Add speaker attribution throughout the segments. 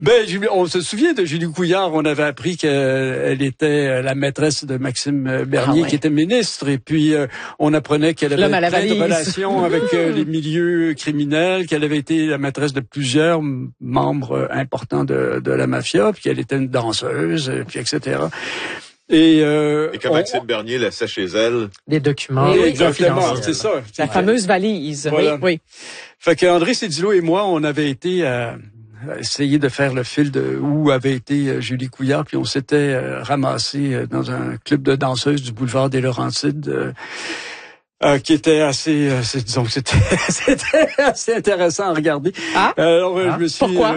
Speaker 1: On se souvient de Julie Couillard. On avait appris qu'elle était la maîtresse de Maxime Bernier, qui était ministre. Et puis, on apprenait qu'elle avait plein de relations avec les milieux criminels, qu'elle avait été la maîtresse de plusieurs membres importants de la mafia, puis qu'elle était une danseuse, puis etc. Et
Speaker 2: que Maxime Bernier laissait chez elle
Speaker 3: des documents.
Speaker 1: Exactement, c'est ça.
Speaker 3: La fameuse valise.
Speaker 1: Voilà.
Speaker 3: Oui.
Speaker 1: Fait que André Cédillo et moi, on avait été essayer de faire le fil de où avait été Julie Couillard, puis on s'était ramassé dans un club de danseuses du boulevard des Laurentides, qui était disons que c'était assez intéressant à regarder. Alors je me suis
Speaker 3: pourquoi?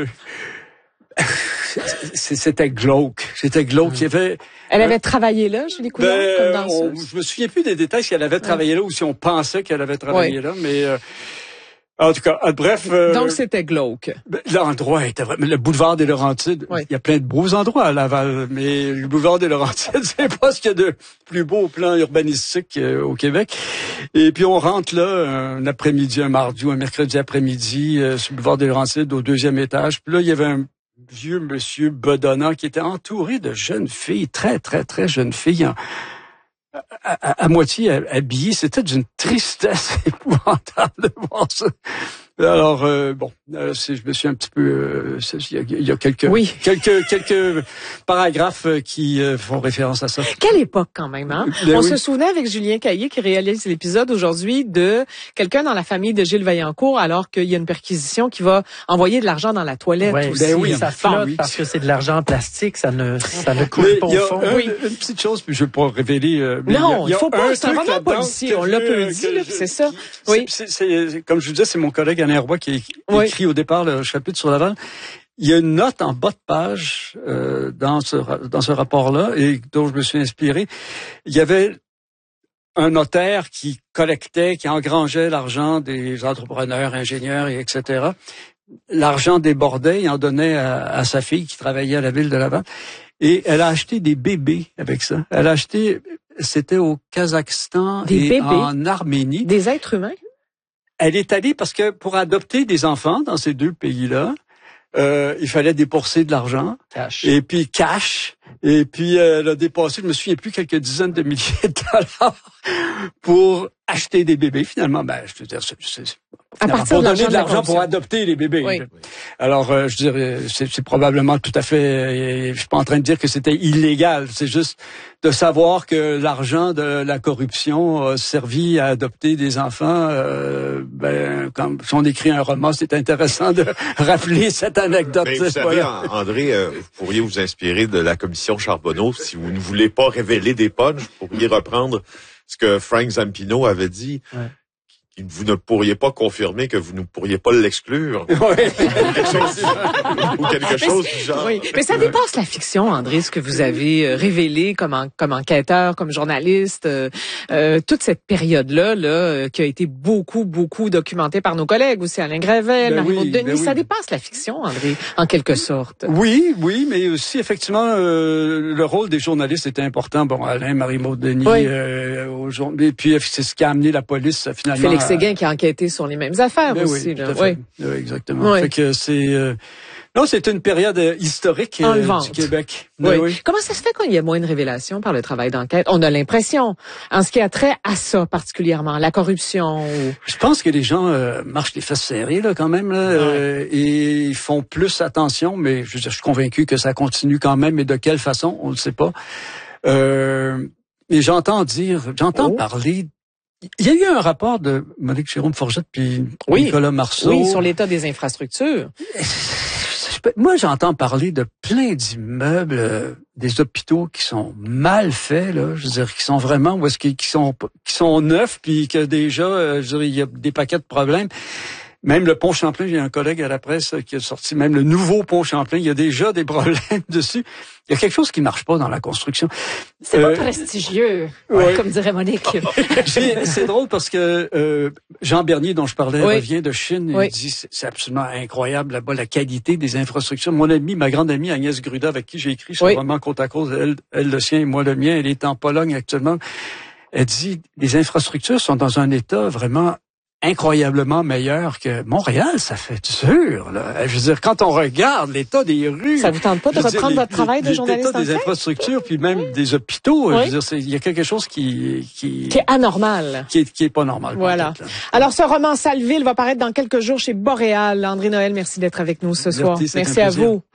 Speaker 1: C'était glauque. C'était glauque.
Speaker 3: Elle avait travaillé là, Julie Couillard, comme danseuse?
Speaker 1: Je me souviens plus des détails si elle avait travaillé là ou si on pensait qu'elle avait travaillé là, mais en tout cas, bref.
Speaker 3: Donc c'était glauque.
Speaker 1: L'endroit était vraiment le boulevard des Laurentides. Il y a plein de beaux endroits à Laval, mais le boulevard des Laurentides, c'est pas ce qu'il y a de plus beau au plan urbanistique au Québec. Et puis on rentre là un après-midi, un mardi ou un mercredi après-midi sur le boulevard des Laurentides au 2e étage. Puis là, il y avait un vieux monsieur bedonnant qui était entouré de jeunes filles, très, très, très jeunes filles, à moitié habillées. C'était d'une tristesse épouvantable de voir ça. Alors, je me suis un petit peu... il y a quelques paragraphes qui font référence à ça.
Speaker 3: Quelle époque quand même, hein? On se souvenait avec Julien Caillé qui réalise l'épisode aujourd'hui de quelqu'un dans la famille de Gilles Vaillancourt alors qu'il y a une perquisition qui va envoyer de l'argent dans la toilette aussi.
Speaker 4: Ça flotte parce que c'est de l'argent en plastique, ça ne coule pas au fond.
Speaker 1: Une petite chose, puis je ne vais pas révéler...
Speaker 3: non, il faut pas, c'est un roman policier, on l'a peu dit, c'est ça. Oui.
Speaker 1: C'est, comme je vous disais, c'est mon collègue Alain Roy qui écrit au départ le chapitre sur Laval. Il y a une note en bas de page dans ce rapport-là et dont je me suis inspiré. Il y avait un notaire qui collectait, qui engrangeait l'argent des entrepreneurs, ingénieurs, et etc. L'argent débordait, il en donnait à sa fille qui travaillait à la ville de Laval. Et elle a acheté des bébés avec ça. Elle a acheté, c'était au Kazakhstan en Arménie.
Speaker 3: Des êtres humains?
Speaker 1: Elle est allée parce que pour adopter des enfants dans ces deux pays-là, il fallait débourser de l'argent.
Speaker 4: Cash.
Speaker 1: Et puis cash. Et puis elle a dépassé, je me souviens plus, quelques dizaines de milliers de dollars pour acheter des bébés. Finalement, je veux dire, pour donner de l'argent pour adopter les bébés.
Speaker 3: Oui.
Speaker 1: Alors, je dirais, c'est probablement tout à fait... Je suis pas en train de dire que c'était illégal. C'est juste de savoir que l'argent de la corruption a servi à adopter des enfants. Comme si on écrit un roman, c'est intéressant de rappeler cette anecdote.
Speaker 2: Mais vous savez, André, vous pourriez vous inspirer de la commission Charbonneau. Si vous ne voulez pas révéler des punchs, vous pourriez reprendre ce que Frank Zampino avait dit. Ouais. Vous ne pourriez pas confirmer que vous ne pourriez pas l'exclure.
Speaker 1: Oui.
Speaker 2: Ou quelque chose du genre.
Speaker 3: Oui. Mais ça dépasse la fiction, André, ce que vous avez révélé comme enquêteur, comme journaliste. Toute cette période-là, qui a été beaucoup documentée par nos collègues aussi, Alain Gravel, Marie-Maud Denis. Ça dépasse la fiction, André, en quelque sorte.
Speaker 1: Oui, mais aussi, effectivement, le rôle des journalistes était important. Bon, Alain, Marie-Maud Denis, et puis c'est ce qui a amené la police, finalement.
Speaker 3: Félix Séguin qui a enquêté sur les mêmes affaires aussi.
Speaker 1: Oui, tout à fait. Oui, exactement. Oui. Fait que c'est... Non, c'est une période historique du Québec.
Speaker 3: Oui. Comment ça se fait qu'il y a moins de révélations par le travail d'enquête? On a l'impression, en ce qui a trait à ça particulièrement, la corruption.
Speaker 1: Je pense que les gens marchent les fesses serrées là quand même et ils font plus attention, mais je suis convaincu que ça continue quand même. Mais de quelle façon, on ne sait pas. Mais j'entends parler. Il y a eu un rapport de Monique Jérôme-Forgette puis Nicolas Marceau.
Speaker 3: Oui, sur l'état des infrastructures.
Speaker 1: Moi, j'entends parler de plein d'immeubles, des hôpitaux qui sont mal faits, là. Je veux dire, qui sont vraiment, où est-ce qui sont neufs, puis que déjà, je veux dire, il y a des paquets de problèmes. Même le pont Champlain, j'ai un collègue à la presse qui a sorti même le nouveau pont Champlain. Il y a déjà des problèmes dessus. Il y a quelque chose qui marche pas dans la construction.
Speaker 5: C'est pas prestigieux, comme dirait Monique.
Speaker 1: C'est drôle parce que Jean Bernier, dont je parlais, revient de Chine. Il dit c'est absolument incroyable là-bas la qualité des infrastructures. Ma grande amie Agnès Gruda, avec qui j'ai écrit ce roman Côte à côte, elle le sien et moi le mien, elle est en Pologne actuellement. Elle dit les infrastructures sont dans un état vraiment incroyablement meilleur que Montréal, ça fait dur, là. Je veux dire, quand on regarde l'état des rues...
Speaker 3: Ça vous tente pas de reprendre votre travail de journaliste
Speaker 1: l'état des infrastructures, puis même des hôpitaux,
Speaker 3: oui.
Speaker 1: je veux dire, il y a quelque chose qui
Speaker 3: est anormal.
Speaker 1: Qui est pas normal.
Speaker 3: Voilà. Alors, ce roman Salville va paraître dans quelques jours chez Boréal. André Noël, merci d'être avec nous ce soir. Merci à vous.